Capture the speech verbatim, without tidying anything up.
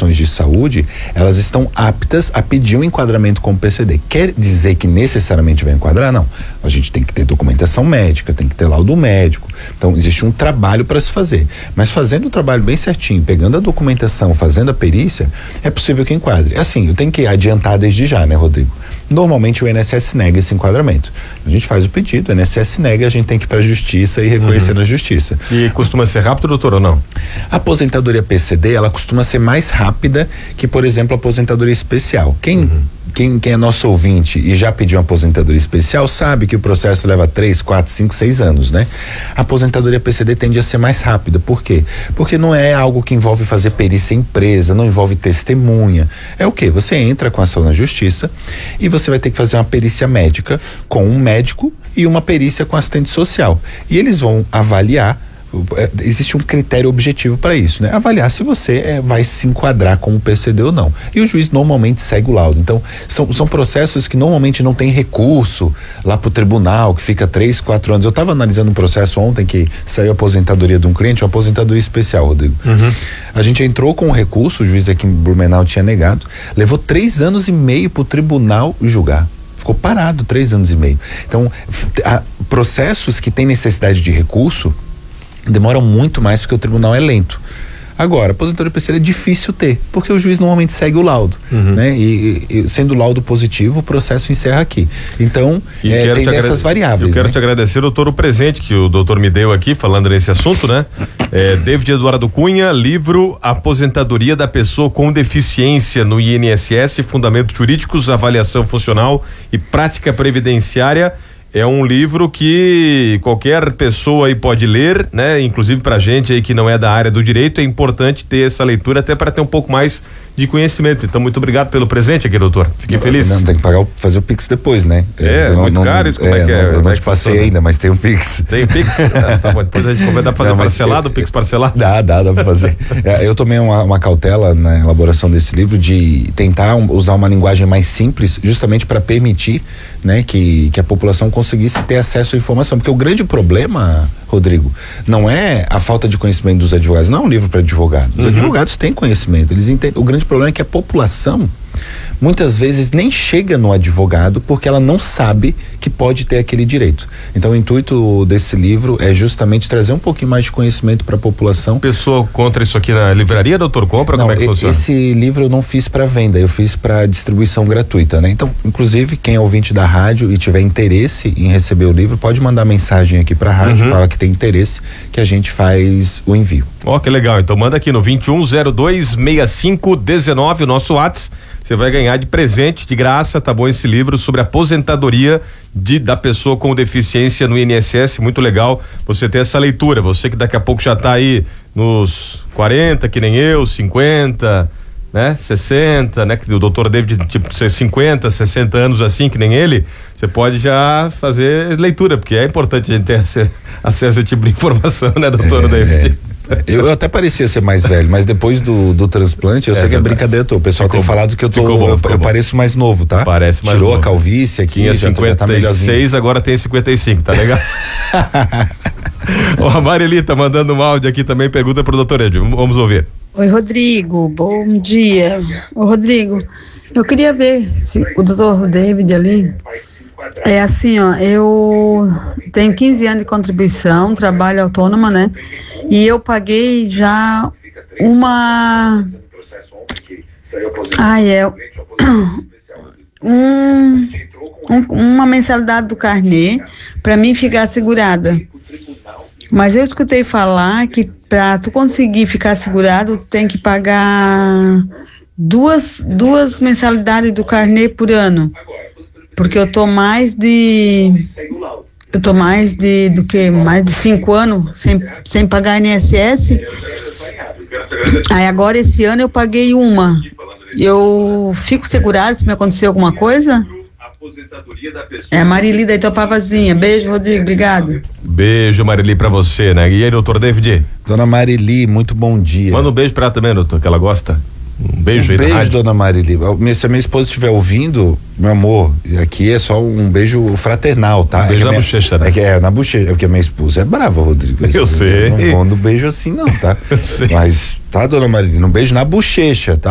instituições de saúde, elas estão aptas a pedir um enquadramento como P C D. Quer dizer que necessariamente vai enquadrar? Não. A gente tem que ter documentação médica, tem que ter laudo médico. Então, existe um trabalho para se fazer. Mas fazendo o trabalho bem certinho, pegando a documentação, fazendo a perícia, é possível que enquadre. Assim, eu tenho que adiantar desde já, né, Rodrigo? Normalmente o I N S S nega esse enquadramento. A gente faz o pedido, o I N S S nega, a gente tem que ir para a justiça e reconhecer uhum. na justiça. E costuma ser rápido, doutor, ou não? A aposentadoria P C D, ela costuma ser mais rápida que, por exemplo, a aposentadoria especial. Quem, uhum. quem, quem é nosso ouvinte e já pediu uma aposentadoria especial sabe que o processo leva três, quatro, cinco, seis anos, né? A aposentadoria P C D tende a ser mais rápida. Por quê? Porque não é algo que envolve fazer perícia em empresa, não envolve testemunha. É o quê? Você entra com ação na justiça e você vai ter que fazer uma perícia médica com um médico e uma perícia com assistente social. E eles vão avaliar, existe um critério objetivo para isso, né? Avaliar se você é, vai se enquadrar como P C D ou não. E o juiz normalmente segue o laudo. Então, são, são processos que normalmente não tem recurso lá pro tribunal, que fica três, quatro anos. Eu estava analisando um processo ontem que saiu a aposentadoria de um cliente, uma aposentadoria especial, Rodrigo. Uhum. A gente entrou com um recurso, o juiz aqui em Blumenau tinha negado, levou três anos e meio pro tribunal julgar. Ficou parado três anos e meio. Então, a, processos que têm necessidade de recurso demoram muito mais porque o tribunal é lento. Agora, aposentadoria P C D é difícil ter, porque o juiz normalmente segue o laudo, uhum. né? E, e sendo o laudo positivo, o processo encerra aqui. Então, é, tem dessas variáveis. Eu quero né? te agradecer, doutor, o presente que o doutor me deu aqui, falando nesse assunto, né? É, David Eduardo Cunha, livro Aposentadoria da Pessoa com Deficiência no I N S S, Fundamentos Jurídicos, Avaliação Funcional e Prática Previdenciária. É um livro que qualquer pessoa aí pode ler, né? Inclusive pra gente aí que não é da área do direito, é importante ter essa leitura até para ter um pouco mais de conhecimento. Então, muito obrigado pelo presente aqui, doutor. Fiquei não, feliz. Não, tem que pagar o, fazer o Pix depois, né? É, eu muito não, caro isso, como é, é que é? Não, eu como não é te que passei funciona? ainda, mas tem um Pix. Tem Pix? Ah, tá bom, depois a gente vai dar pra fazer não, parcelado, o Pix parcelado? Dá, dá, dá pra fazer. é, eu tomei uma, uma cautela na elaboração desse livro de tentar um, usar uma linguagem mais simples, justamente para permitir, né, que, que a população conseguisse ter acesso à informação, porque o grande problema, Rodrigo, não é a falta de conhecimento dos advogados, não é um livro para advogados. Os uhum. advogados têm conhecimento, eles entendem. O grande problema é que a população muitas vezes nem chega no advogado porque ela não sabe que pode ter aquele direito. Então, o intuito desse livro é justamente trazer um pouquinho mais de conhecimento para a população. Pessoa encontra isso aqui na livraria, doutor? Compra? Não, como é que funciona? Esse livro eu não fiz para venda, eu fiz para distribuição gratuita, né? Então, inclusive, quem é ouvinte da rádio e tiver interesse em receber o livro, pode mandar mensagem aqui para a rádio, uhum. fala que tem interesse, que a gente faz o envio. Ó, oh, que legal. Então, manda aqui no vinte e um zero dois sessenta e cinco dezenove, o nosso WhatsApp. Você vai ganhar de presente, de graça, tá bom? Esse livro sobre aposentadoria de, da pessoa com deficiência no I N S S, muito legal você ter essa leitura, você que daqui a pouco já tá aí nos quarenta, que nem eu, cinquenta, né? sessenta, né? Que o doutor David, tipo, cinquenta, sessenta anos assim, que nem ele, você pode já fazer leitura, porque é importante a gente ter acesso a esse tipo de informação, né, doutor é, David? É. Eu até parecia ser mais velho, mas depois do, do transplante, eu é, sei que é brincadeira, tô. O pessoal ficou, tem falado que eu tô, bom, eu, eu pareço mais novo, tá? Parece mais Tirou novo. a calvície aqui, tinha já cinquenta e seis, tá agora tem cinquenta e cinco, tá legal? Ó, a Marili tá mandando um áudio aqui também, pergunta pro doutor Ed, vamos ouvir. Oi, Rodrigo, bom dia. Ô, Rodrigo, eu queria ver se o doutor David ali, é assim, ó, eu tenho quinze anos de contribuição, trabalho autônoma, né? E eu paguei já uma... Ah, é... Um, um, uma mensalidade do carnê para mim ficar segurada. Mas eu escutei falar que para tu conseguir ficar segurado, tem que pagar duas, duas mensalidades do carnê por ano. Porque eu tô mais de... Eu tô mais de, do que, mais de cinco anos sem, sem pagar I N S S. Aí agora esse ano eu paguei uma. Eu fico segurado se me acontecer alguma coisa? É a Marili da Itopavazinha. Beijo, Rodrigo, obrigado. Beijo, Marili, pra você, né? E aí, doutor David? Dona Marili, muito bom dia. Manda um beijo pra ela também, doutor, que ela gosta. Um beijo um aí beijo, na rádio. Dona Marili. Se a minha esposa estiver ouvindo, meu amor, aqui é só um beijo fraternal, tá? Um beijo é na minha, bochecha, né? É, que é na bochecha, é porque a minha esposa é brava, Rodrigo. Eu sei. Eu não mando beijo assim não, tá? Mas, tá, Dona Marili, um beijo na bochecha, tá?